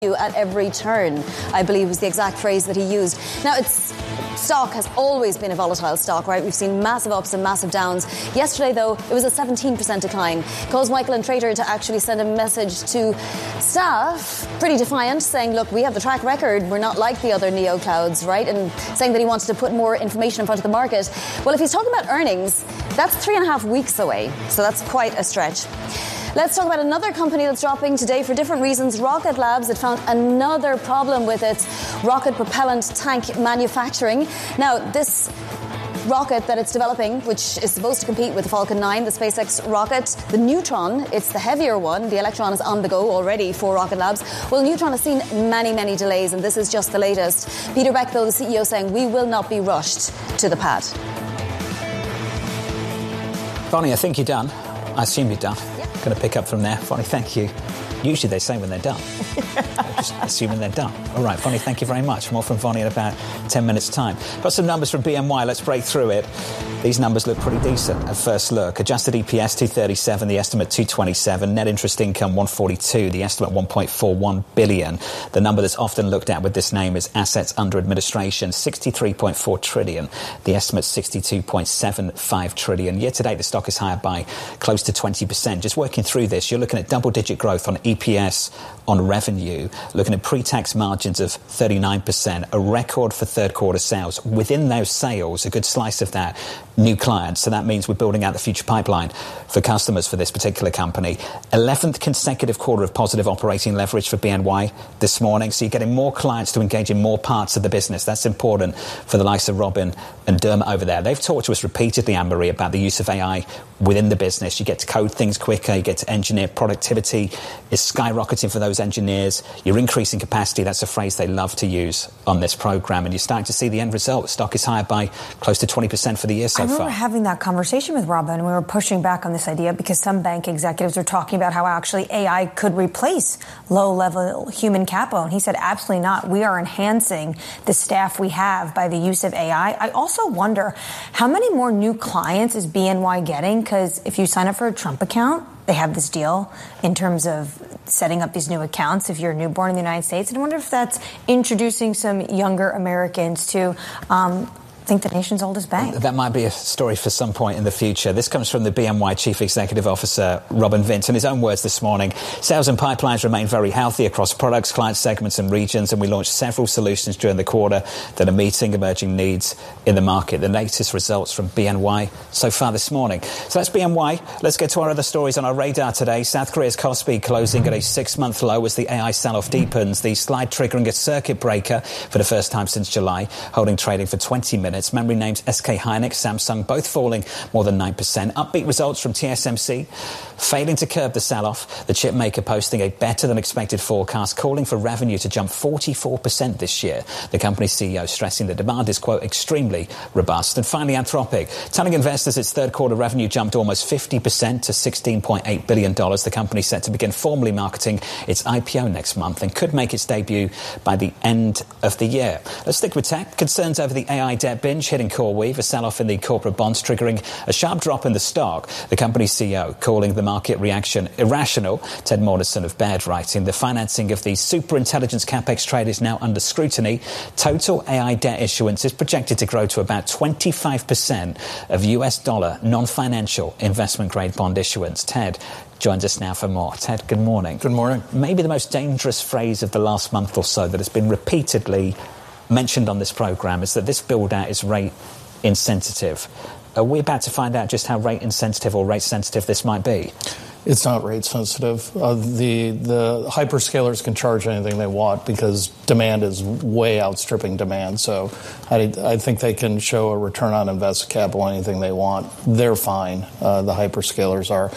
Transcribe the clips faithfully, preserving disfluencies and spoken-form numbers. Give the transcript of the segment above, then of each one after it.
at every turn, I believe was the exact phrase that he used. Now, it's stock has always been a volatile stock, right? We've seen massive ups and massive downs. Yesterday, though, it was a seventeen percent decline. It caused Michael and Trader to actually send a message to staff, pretty defiant, saying, look, we have the track record. We're not like the other neo clouds, right? And saying that he wanted to put more information in front of the market. Well, if he's talking about earnings, that's three and a half weeks away. So that's quite a stretch. Let's talk about another company that's dropping today for different reasons. Rocket Labs had found another problem with its rocket propellant tank manufacturing. Now, this rocket that it's developing, which is supposed to compete with the Falcon nine, the SpaceX rocket, the Neutron, it's the heavier one. The Electron is on the go already for Rocket Labs. Well, Neutron has seen many, many delays, and this is just the latest. Peter Beck, though, the C E O, saying we will not be rushed to the pad. Bonnie, I think you're done. I assume you're done. Yeah. Going to pick up from there. Bonnie, thank you. Usually they say when they're done. Just assuming they're done. All right, Bonnie, thank you very much. More from Bonnie in about ten minutes' time. Got some numbers from B N Y. Let's break through it. These numbers look pretty decent at first look. Adjusted E P S two thirty-seven, the estimate two twenty-seven. Net interest income one forty-two, the estimate one point four one billion. The number that's often looked at with this name is assets under administration, sixty-three point four trillion. The estimate sixty-two point seven five trillion. Year to date, the stock is higher by close to twenty percent. Just working through this, you're looking at double-digit growth on E P S, on revenue, looking at pre-tax margins of thirty-nine percent, a record for third quarter sales. Within those sales, a good slice of that, new clients. So that means we're building out the future pipeline for customers for this particular company. eleventh consecutive quarter of positive operating leverage for B N Y this morning. So you're getting more clients to engage in more parts of the business. That's important for the likes of Robin and Dermot over there. They've talked to us repeatedly, Anne-Marie, about the use of A I within the business. You get to code things quicker, you get to engineer. Productivity is skyrocketing for those engineers. You're increasing capacity. That's a phrase they love to use on this program. And you're starting to see the end result. The stock is higher by close to twenty percent for the year so far. I remember having that conversation with Robin, and we were pushing back on this idea because some bank executives are talking about how actually A I could replace low-level human capital. And he said, absolutely not. We are enhancing the staff we have by the use of A I. I also wonder how many more new clients is B N Y getting? Because if you sign up for a Trump account, they have this deal in terms of setting up these new accounts if you're newborn in the United States. And I wonder if that's introducing some younger Americans to um, think the nation's oldest bank. That might be a story for some point in the future. This comes from the B N Y Chief Executive Officer, Robin Vince. In his own words this morning, sales and pipelines remain very healthy across products, client segments and regions, and we launched several solutions during the quarter that are meeting emerging needs in the market. The latest results from B N Y so far this morning. So that's B N Y. Let's get to our other stories on our radar today. South Korea's Kospi closing at a six-month low as the A I sell-off deepens. The slide triggering a circuit breaker for the first time since July, holding trading for twenty minutes. Memory names S K Hynix, Samsung, both falling more than nine percent. Upbeat results from T S M C, failing to curb the sell-off. The chip maker posting a better-than-expected forecast, calling for revenue to jump forty-four percent this year. The company's C E O stressing that demand is, quote, extremely robust. And finally, Anthropic, telling investors its third-quarter revenue jumped almost fifty percent to sixteen point eight billion dollars. The company set to begin formally marketing its I P O next month and could make its debut by the end of the year. Let's stick with tech. Concerns over the A I debt binge hitting CoreWeave, a sell-off in the corporate bonds triggering a sharp drop in the stock. The company's C E O calling the market reaction irrational. Ted Morrison of Baird writing, the financing of the superintelligence capex trade is now under scrutiny. Total A I debt issuance is projected to grow to about twenty-five percent of U S dollar non-financial investment-grade bond issuance. Ted joins us now for more. Ted, good morning. Good morning. Maybe the most dangerous phrase of the last month or so that has been repeatedly mentioned on this programme is that this build-out is rate insensitive. Are we about to find out just how rate insensitive or rate sensitive this might be? It's not rate sensitive. Uh, the the hyperscalers can charge anything they want because demand is way outstripping demand. So I, I think they can show a return on invested capital anything they want. They're fine. Uh, the hyperscalers are.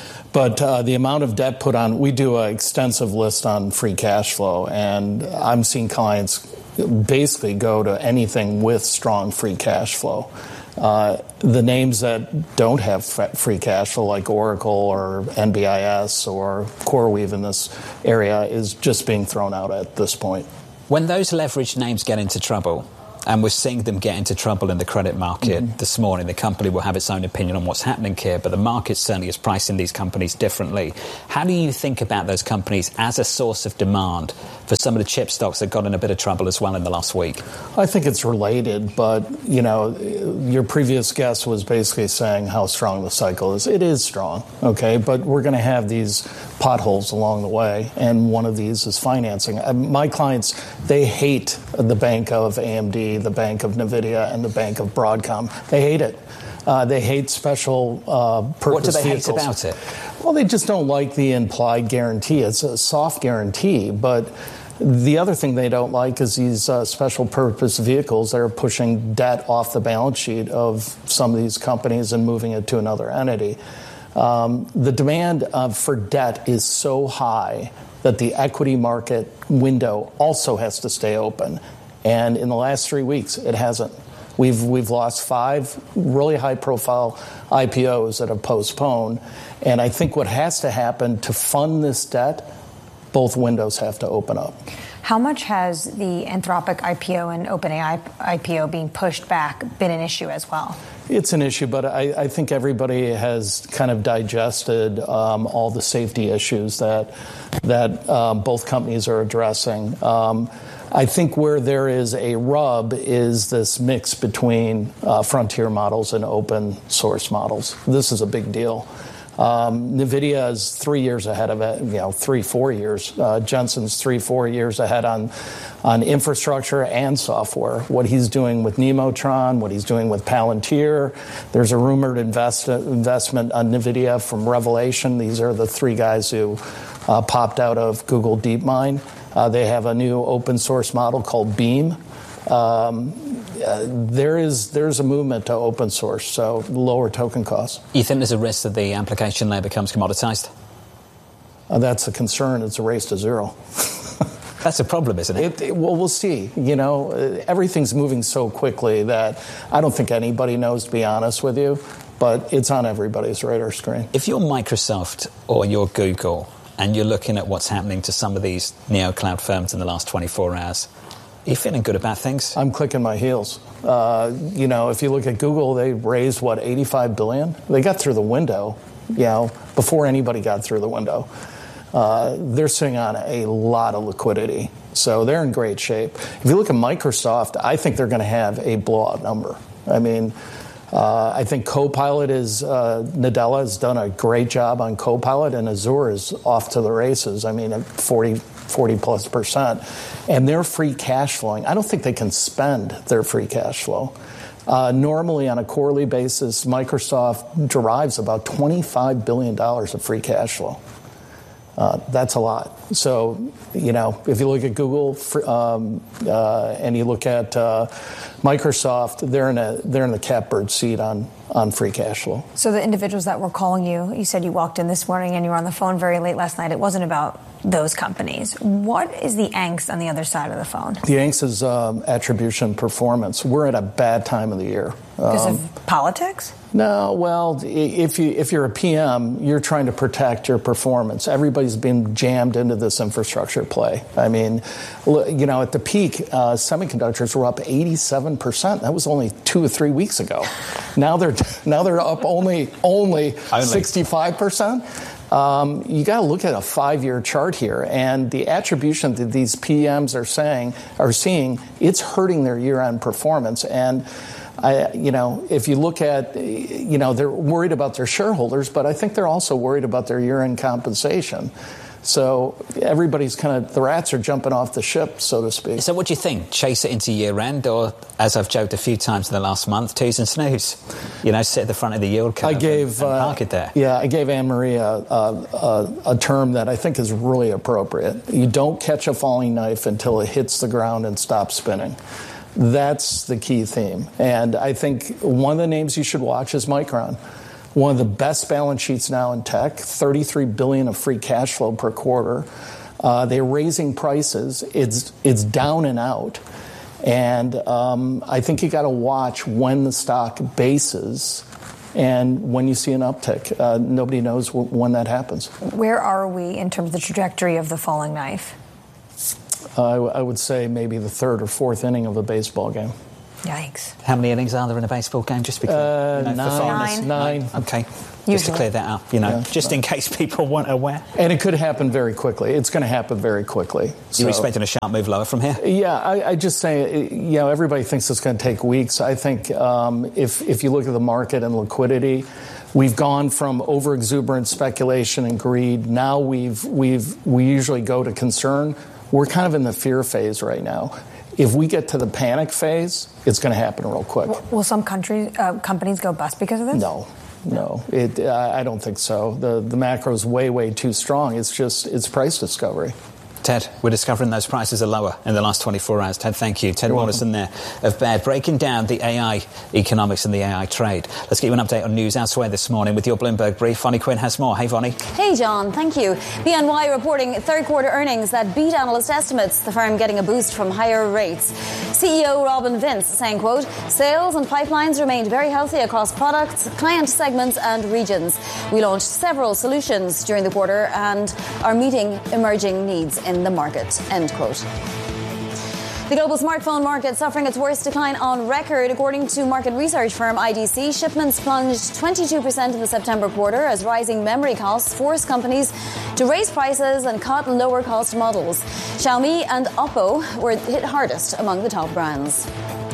But uh, the amount of debt put on, we do an extensive list on free cash flow, and I'm seeing clients basically go to anything with strong free cash flow. Uh, the names that don't have free cash flow, like Oracle or N B I S or CoreWeave in this area, is just being thrown out at this point. When those leveraged names get into trouble, and we're seeing them get into trouble in the credit market mm-hmm. this morning. The company will have its own opinion on what's happening here, but the market certainly is pricing these companies differently. How do you think about those companies as a source of demand for some of the chip stocks that got in a bit of trouble as well in the last week? I think it's related, but, you know, your previous guest was basically saying how strong the cycle is. It is strong, okay, but we're going to have these potholes along the way, and one of these is financing. My clients, they hate the bank of A M D, the bank of NVIDIA, and the bank of Broadcom. They hate it. Uh, they hate special uh, purpose What do they vehicles. hate about it? Well, they just don't like the implied guarantee. It's a soft guarantee, but the other thing they don't like is these uh, special purpose vehicles that are pushing debt off the balance sheet of some of these companies and moving it to another entity. Um, the demand uh, for debt is so high that the equity market window also has to stay open. And in the last three weeks, it hasn't. We've we've lost five really high-profile I P Os that have postponed. And I think what has to happen to fund this debt, both windows have to open up. How much has the Anthropic I P O and OpenAI I P O being pushed back been an issue as well? It's an issue, but I, I think everybody has kind of digested um, all the safety issues that that um, both companies are addressing. Um, I think where there is a rub is this mix between uh, frontier models and open source models. This is a big deal. Um, NVIDIA is three years ahead of it, you know, three, four years. Uh, Jensen's three, four years ahead on on infrastructure and software. What he's doing with Nemotron, what he's doing with Palantir. There's a rumored invest, investment on NVIDIA from Revelation. These are the three guys who uh, popped out of Google DeepMind. Uh, they have a new open source model called Beam. Um, uh, there is there's a movement to open source, so lower token costs. You think there's a risk that the application layer becomes commoditized? Uh, that's a concern. It's a race to zero. That's a problem, isn't it? It, it? Well, we'll see. You know, everything's moving so quickly that I don't think anybody knows, to be honest with you, but it's on everybody's radar screen. If you're Microsoft or you're Google and you're looking at what's happening to some of these neo-cloud firms in the last twenty-four hours, are you feeling good about things? I'm clicking my heels. Uh, you know, if you look at Google, they raised, what, eighty-five billion dollars? They got through the window, you know, before anybody got through the window. Uh, they're sitting on a lot of liquidity, so they're in great shape. If you look at Microsoft, I think they're going to have a blowout number. I mean, uh, I think Copilot is, uh, Nadella has done a great job on Copilot, and Azure is off to the races. I mean, at forty, forty plus percent. And they're free cash flowing. I don't think they can spend their free cash flow. Uh, normally, on a quarterly basis, Microsoft derives about twenty-five billion dollars of free cash flow. Uh, that's a lot. So, you know, if you look at Google um, uh, and you look at uh, Microsoft, they're in a they're in the catbird seat on on free cash flow. So the individuals that were calling you, you said you walked in this morning and you were on the phone very late last night. It wasn't about those companies. What is the angst on the other side of the phone? The angst is um, attribution performance. We're at a bad time of the year. Because um, of politics? No, well, if you if you're a P M, you're trying to protect your performance. Everybody's been jammed into this infrastructure play. I mean, you know, at the peak, uh, semiconductors were up eighty-seven percent. That was only two or three weeks ago. Now they're now they're up only only sixty-five percent. Um, you got to look at a five-year chart here, and the attribution that these P Ms are saying are seeing, it's hurting their year-end performance. And I, you know, if you look at, you know, they're worried about their shareholders, but I think they're also worried about their year-end compensation. So everybody's kind of, the rats are jumping off the ship, so to speak. So what do you think? Chase it into year-end, or, as I've joked a few times in the last month, twos and snooze? You know, sit at the front of the yield curve I gave, and, and uh, park it there. Yeah, I gave Anne-Marie a, a, a term that I think is really appropriate. You don't catch a falling knife until it hits the ground and stops spinning. That's the key theme. And I think one of the names you should watch is Micron. One of the best balance sheets now in tech, thirty-three billion dollars of free cash flow per quarter. Uh, they're raising prices. It's it's down and out. And um, I think you got to watch when the stock bases and when you see an uptick. Uh, nobody knows w- when that happens. Where are we in terms of the trajectory of the falling knife? Uh, I, I would say maybe the third or fourth inning of a baseball game. Yikes. How many innings are there in a baseball game? Just because Uh, you know, for foreigners? nine. Nine. Okay. Usually. Just to clear that up, you know, Yeah. just in case people weren't aware. And it could happen very quickly. It's going to happen very quickly. So, You're expecting a sharp move lower from here? Yeah, I, I just say, you know, everybody thinks it's going to take weeks. I think um, if if you look at the market and liquidity, we've gone from over-exuberant speculation and greed. Now we've we've we usually go to concern. We're kind of in the fear phase right now. If we get to the panic phase, it's going to happen real quick. Will some countries, uh, companies go bust because of this? No. No, it. Uh, I don't think so. The the macro is way, way too strong. It's just it's price discovery. Ted, we're discovering those prices are lower in the last twenty-four hours. Ted, thank you. Ted Rawlinson there of Baird, breaking down the A I economics and the A I trade. Let's get you an update on news elsewhere this morning with your Bloomberg brief. Vonnie Quinn has more. Hey, Vonnie. Hey, John. Thank you. B N Y reporting third-quarter earnings that beat analyst estimates, the firm getting a boost from higher rates. C E O Robin Vince saying, quote, sales and pipelines remained very healthy across products, client segments and regions. We launched several solutions during the quarter and are meeting emerging needs in the market, end quote. The global smartphone market suffering its worst decline on record. According to market research firm I D C, shipments plunged twenty-two percent in the September quarter as rising memory costs forced companies to raise prices and cut lower-cost models. Xiaomi and Oppo were hit hardest among the top brands.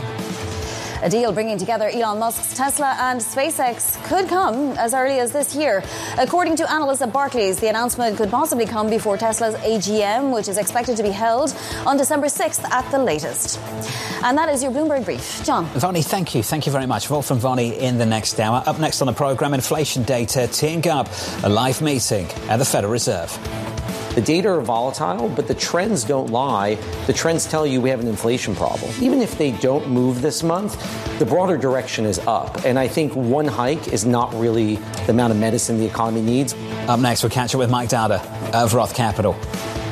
A deal bringing together Elon Musk's Tesla and SpaceX could come as early as this year. According to analysts at Barclays, the announcement could possibly come before Tesla's A G M, which is expected to be held on December sixth at the latest. And that is your Bloomberg Brief. John. Vonnie, thank you. Thank you very much. More from Vonnie in the next hour. Up next on the programme, inflation data teeing up a live meeting at the Federal Reserve. The data are volatile, but the trends don't lie. The trends tell you we have an inflation problem. Even if they don't move this month, the broader direction is up. And I think one hike is not really the amount of medicine the economy needs. Up next, we'll catch up with Mike Dowda of Roth Capital.